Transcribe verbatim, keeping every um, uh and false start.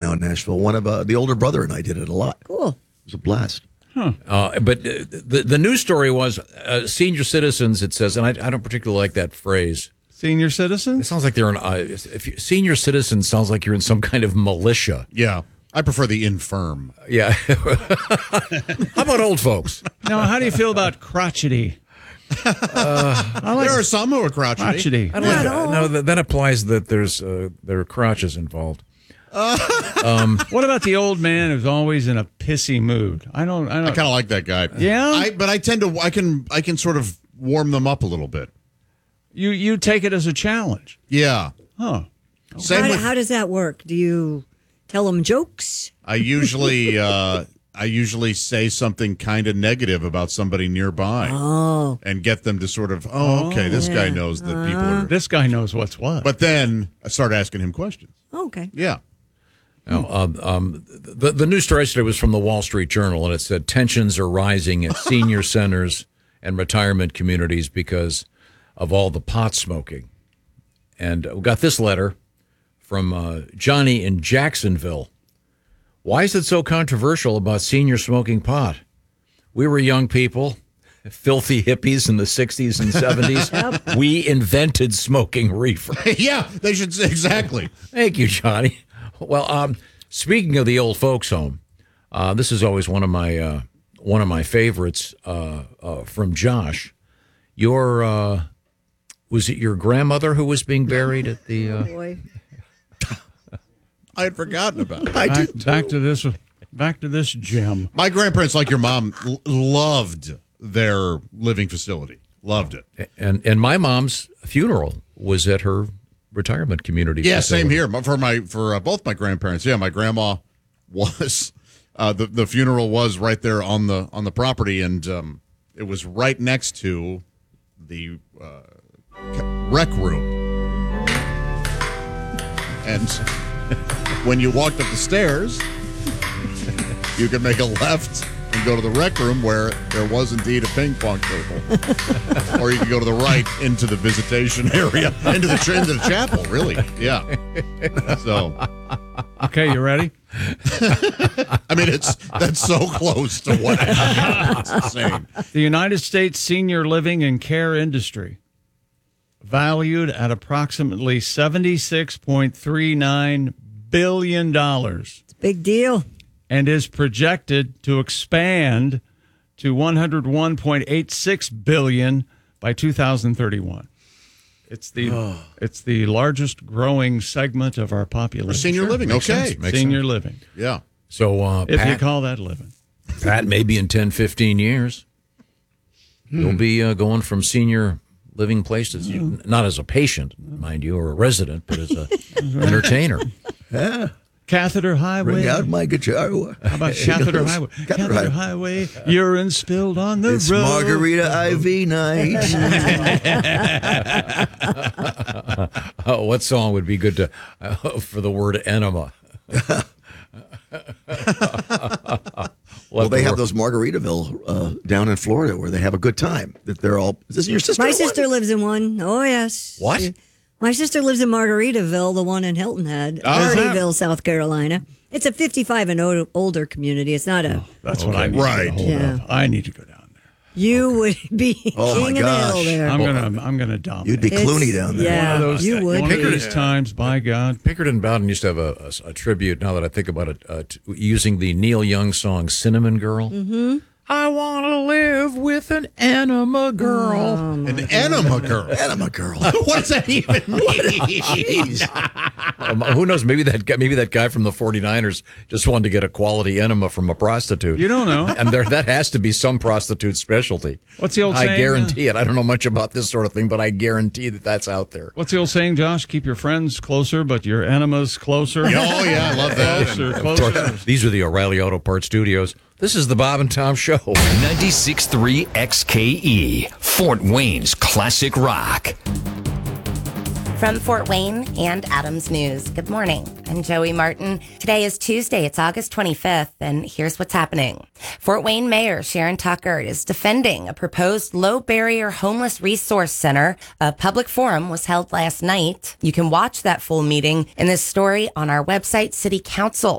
now in Nashville. One of uh, the older brother and I did it a lot. Cool. It was a blast. Huh. Uh, but uh, the the news story was uh, senior citizens. It says, and I, I don't particularly like that phrase. Senior citizens? It sounds like they're an. Uh, if you, senior citizens sounds like you're in some kind of militia. Yeah, I prefer the infirm. Yeah. How about old folks? Now, how do you feel about crotchety? Uh, like there are some who are crotchety. crotchety. I don't like that. No, that, that applies that there's uh, there are crotches involved. um, what about the old man who's always in a pissy mood? I don't. I, don't, I kind of like that guy. Yeah, I, but I tend to. I can. I can sort of warm them up a little bit. You you take it as a challenge. Yeah. Huh. Same how, with, how does that work? Do you tell them jokes? I usually. Uh, I usually say something kind of negative about somebody nearby. Oh. And get them to sort of, oh, okay, this yeah. guy knows that uh, people are. This guy knows what's what. But then I start asking him questions. Okay. Yeah. Now, um, um, the, the news story yesterday was from the Wall Street Journal, and it said tensions are rising at senior centers and retirement communities because of all the pot smoking. And we got this letter from uh, Johnny in Jacksonville. Why is it so controversial about senior smoking pot? We were young people, filthy hippies in the sixties and seventies. Yep. We invented smoking reefer. Yeah, they should say exactly. Thank you, Johnny. Well, um, speaking of the old folks home, uh, this is always one of my uh, one of my favorites uh, uh, from Josh. Your uh, was it your grandmother who was being buried at the? Uh... Oh boy. I had forgotten about it. I back, back to this. Back to this gem. My grandparents, like your mom, l- loved their living facility. Loved it. And and my mom's funeral was at her retirement community. Yeah, facility. same here. For my for uh, both my grandparents. Yeah, my grandma was uh, the the funeral was right there on the on the property, and um, it was right next to the uh, rec room. And when you walked up the stairs, you could make a left and go to the rec room where there was indeed a ping pong table. Or you could go to the right into the visitation area, into the, into the chapel, really. Yeah. So. Okay, you ready? I mean, it's that's so close to what I It's insane. The United States senior living and care industry, valued at approximately seventy-six point three nine billion dollars. It's a big deal. And is projected to expand to one hundred one point eight six billion dollars by two thousand thirty-one. It's the oh. it's the largest growing segment of our population. For senior sure. living, Makes okay. Sense. Makes senior sense. living. Yeah. So uh, if Pat, you call that living. Pat, maybe in ten, fifteen years, hmm. you'll be uh, going from senior living places, you, not as a patient, mind you, or a resident, but as an entertainer. Yeah. Catheter Highway. Bring out my guitar. How about Catheter Highway? Catheter, Catheter Highway. Urine spilled on the it's road. It's Margarita I V night. Oh, what song would be good to uh, for the word enema? Well, they have those Margaritaville uh, down in Florida where they have a good time. That they're all. Is this your sister? My sister one? lives in one. Oh yes. What? She, my sister lives in Margaritaville, the one in Hilton Head, oh, Margaritaville, South Carolina. It's a fifty-five and o- older community. It's not a. Oh, that's okay. what I need right. to hold yeah. up. I need to go down there. You okay. would be oh king my of gosh. the hill there. I'm gonna, I'm gonna dominate. You'd be It's, Clooney down there. Yeah, one of those, you would. One of these times, by God. Pickard and Bowden used to have a, a, a tribute. Now that I think about it, uh, t- using the Neil Young song "Cinnamon Girl." Mm-hmm. I want to live with an enema girl. Oh, an enema girl. Enema girl. What does that even mean? um, who knows? Maybe that guy, maybe that guy from the forty-niners just wanted to get a quality enema from a prostitute. You don't know. And there, that has to be some prostitute's specialty. What's the old I saying? guarantee it. I don't know much about this sort of thing, but I guarantee that that's out there. What's the old saying, Josh? Keep your friends closer, but your enemas closer. Oh, yeah, I love that. Closer, Of closer. course, these are the O'Reilly Auto Parts Studios. This is the Bob and Tom Show. ninety-six point three X K E, Fort Wayne's classic rock. From Fort Wayne and Adams News, good morning. I'm Joey Martin. Today is Tuesday. It's August twenty-fifth, and here's what's happening. Fort Wayne Mayor Sharon Tucker is defending a proposed low-barrier homeless resource center. A public forum was held last night. You can watch that full meeting in this story on our website, City Council.